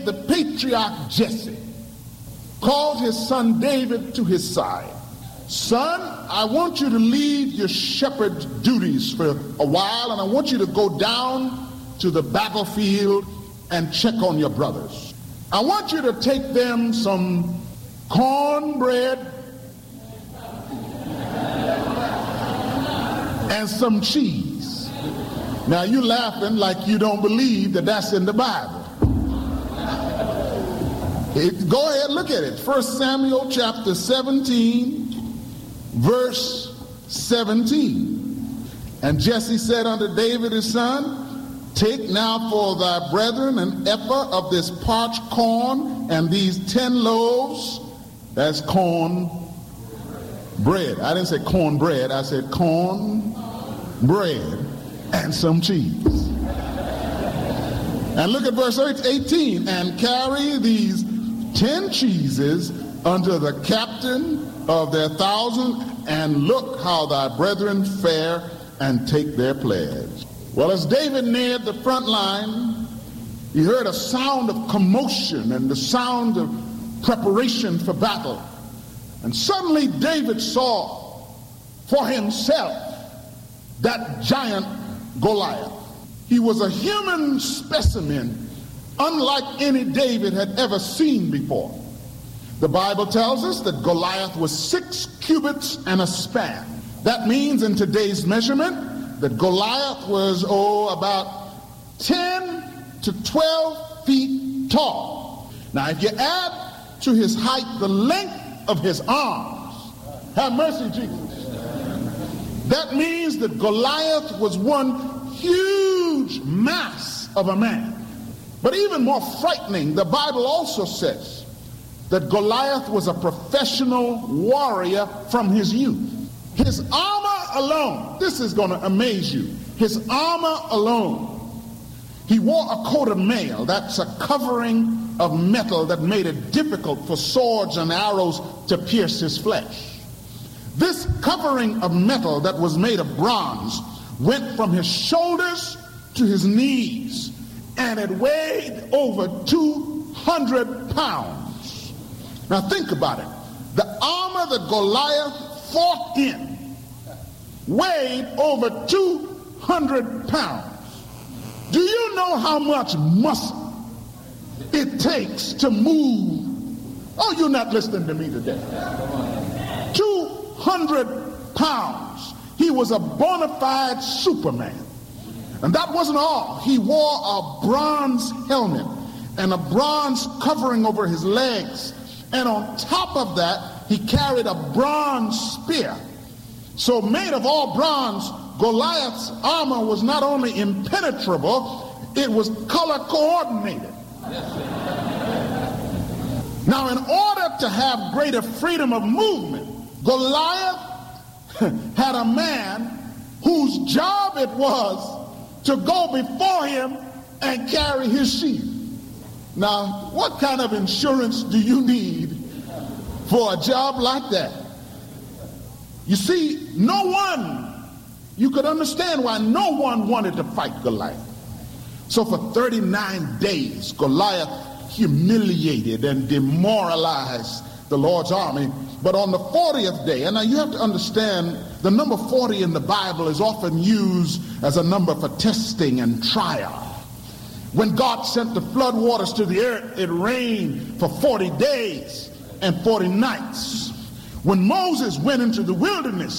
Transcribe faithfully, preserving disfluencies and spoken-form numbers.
the patriarch Jesse called his son David to his side. Son, I want you to leave your shepherd duties for a while, and I want you to go down to the battlefield and check on your brothers. I want you to take them some cornbread and some cheese. Now you're laughing like you don't believe that that's in the Bible. It, go ahead, look at it. First Samuel chapter seventeen, verse seventeen. And Jesse said unto David his son, take now for thy brethren an ephah of this parched corn and these ten loaves. That's corn bread. I didn't say corn bread. I said corn bread and some cheese. And look at verse eighteen. And carry these ten cheeses unto the captain of their thousand, and look how thy brethren fare, and take their pledge. Well, as David neared the front line, he heard a sound of commotion and the sound of preparation for battle. And suddenly David saw for himself that giant Goliath. He was a human specimen unlike any David had ever seen before. The Bible tells us that Goliath was six cubits and a span. That means in today's measurement that Goliath was, oh, about ten to twelve feet tall. Now, if you add to his height the length of his arms, have mercy, Jesus. That means that Goliath was one huge mass of a man. But even more frightening, the Bible also says that Goliath was a professional warrior from his youth. His armor alone, this is going to amaze you, his armor alone, he wore a coat of mail. That's a covering of metal that made it difficult for swords and arrows to pierce his flesh. This covering of metal that was made of bronze went from his shoulders to his knees, and it weighed over two hundred pounds. Now think about it. The armor that Goliath fought in weighed over two hundred pounds. Do you know how much muscle it takes to move? Oh, you're not listening to me today. two hundred pounds. He was a bona fide Superman. And that wasn't all. He wore a bronze helmet and a bronze covering over his legs. And on top of that, he carried a bronze spear. So made of all bronze, Goliath's armor was not only impenetrable, it was color coordinated. Now, in order to have greater freedom of movement, Goliath had a man whose job it was to go before him and carry his shield. Now, what kind of insurance do you need for a job like that? You see, no one, you could understand why no one wanted to fight Goliath. So for thirty-nine days, Goliath humiliated and demoralized the Lord's army. But on the fortieth day, and now you have to understand, the number forty in the Bible is often used as a number for testing and trial. When God sent the flood waters to the earth, it rained for forty days and forty nights. When Moses went into the wilderness,